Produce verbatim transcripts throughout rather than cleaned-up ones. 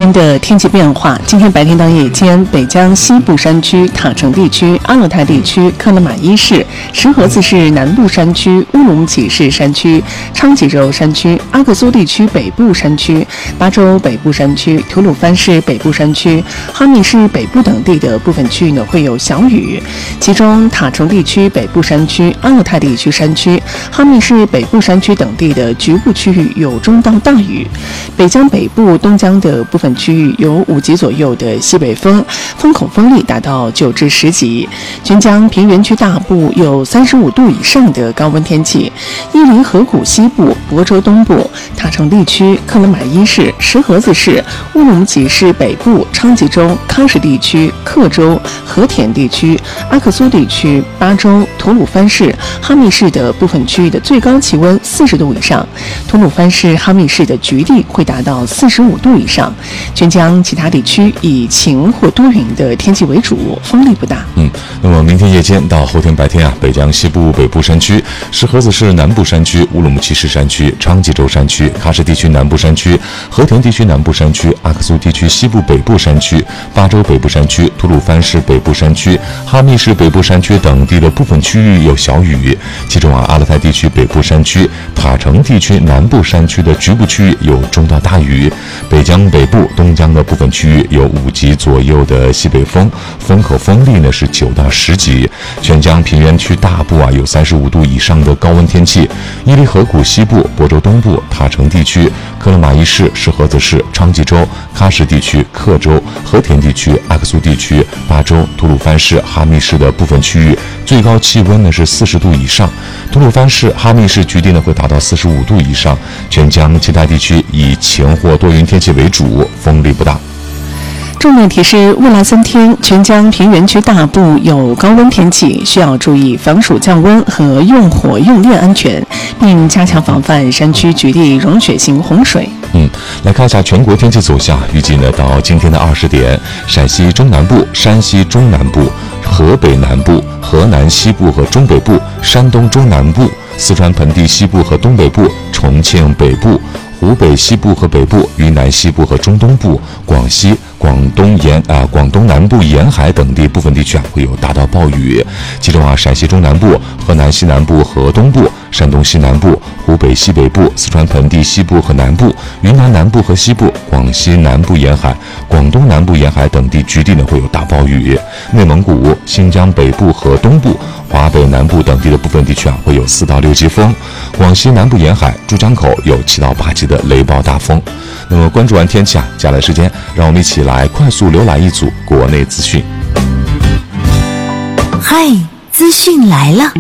天的天气变化。今天白天到夜间，北江西部山区、塔城地区、阿勒泰地区、克勒玛依市、石河子市南部山区、乌鲁木齐市山区、昌吉州山区、阿克苏地区北部山区、巴州北部山区、吐鲁番市北部山区、哈密市北部等地的部分区域呢会有小雨，其中塔城地区北部山区、阿勒泰地区山区、哈密市北部山区等地的局部区域有中到大雨。北江北部、东江的部分区域有五级左右的西北风，风口风力达到九至十级。全江平原区大部有三十五度以上的高温天气。伊犁河谷西部、亳州东部、塔城地区、克勒玛依市、石河子市、乌鲁木齐市北部、昌吉州、喀什地区、克州、和田地区、阿克苏地区、巴州、吐鲁番市、哈密市的部分区域的最高气温四十度以上，吐鲁番市、哈密市的局地会达到四十五度以上。全江其他地区以晴或多云的天气为主，风力不大。 嗯，那么明天夜间到后天白天啊，北江西部北部山区、石河子市南部山区、乌鲁木齐市山区、昌吉州山区、喀什地区南部山区、和田地区南部山区、阿克苏地区西部北部山区、巴州北部山区、吐鲁番市北部山区、哈密市北部山区等地的部分区域有小雨，其中啊，阿勒泰地区北部山区、塔城地区南部山区的局部区域有中到大雨。北江北部、东江的部分区域有五级左右的西北风，风口风力呢是九到十级。全江平原区大部啊有三十五度以上的高温天气。伊犁河谷西部、亳州东部、塔城地区、克勒玛依市、石河子市、昌吉州、喀什地区、克州、和田地区、阿克苏地区、巴州、吐鲁番市、哈密市的部分区域最高气温呢是四十度以上。吐鲁番市、哈密市局地呢会达到四十五度以上。全江其他地区以晴或多云天气为主，风力不大。 重点提示：未来三天，全江平原区大部有高温天气，需要注意防暑降温和用火用电安全，并加强防范山区局地融雪性洪水。 嗯，来看一下全国天气走向。预计呢，到今天的二十点，陕西中南部、山西中南部、河北南部、河南西部和中北部、山东中南部、四川盆地西部和东北部、重庆北部、湖北西部和北部、云南西部和中东部、广西、广东沿啊、广东南部沿海等地部分地区啊会有大到暴雨，其中啊陕西中南部、河南西南部和东部、山东西南部、湖北西北部、四川盆地西部和南部、云南南部和西部、广西南部沿海、广东南部沿海等地局地呢会有大暴雨，内蒙古、新疆北部和东部、华北南部等地的部分地区啊会有四到六级风，广西南部沿海、珠江口有七到八级的雷暴大风。那么关注完天气啊，接下来时间让我们一起来快速浏览一组国内资讯。 嗨，资讯来了。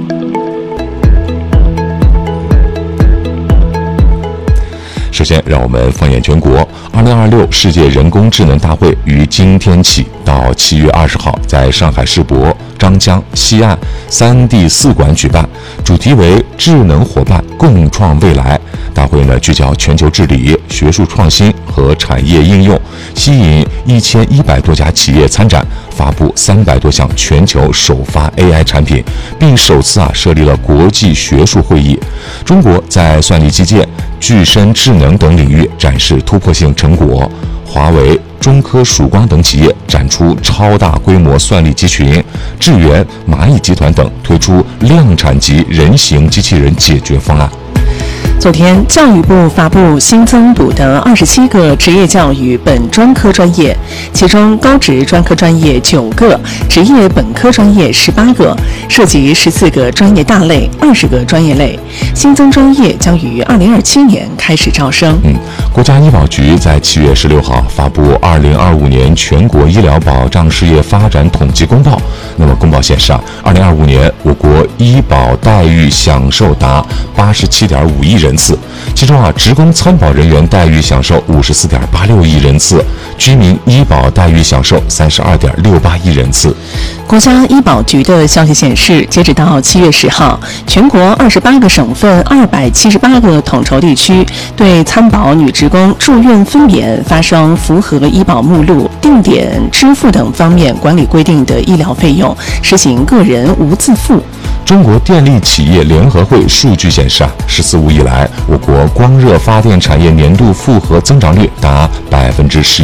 首先，让我们放眼全国。二零二六世界人工智能大会于今天起到七月二十号在上海世博、张江、西岸三地四馆举办，主题为“智能伙伴共创未来”。大会呢聚焦全球治理、学术创新和产业应用，吸引一千一百多家企业参展，发布三百多项全球首发 A I 产品，并首次啊设立了国际学术会议。中国在算力基建、具身智能等领域展示突破性成果，华为、中科曙光等企业展出超大规模算力集群，智源、蚂蚁集团等推出量产级人形机器人解决方案。 昨天，教育部发布新增补的二十七个职业教育本专科专业，其中高职专科专业九个，职业本科专业十八个，涉及十四个专业大类、二十个专业类。新增专业将于二零二七年开始招生。 嗯，国家医保局在七月十六号发布二零二五年全国医疗保障事业发展统计公报。那么公报显示啊，二零二五年我国医保待遇享受达八十七点五亿人次，其中啊，职工参保人员待遇享受五十四点八六亿人次，居民医保待遇享受三十二点六八亿人次。 国家医保局的消息显示，截止到七月十号，全国二十八个省份、二百七十八个统筹地区对参保女职工住院分娩发生符合医保目录、定点支付等方面管理规定的医疗费用，实行个人无自付。 中国电力企业联合会数据显示啊，“十四五”以来，我国光热发电产业年度复合增长率达百分之十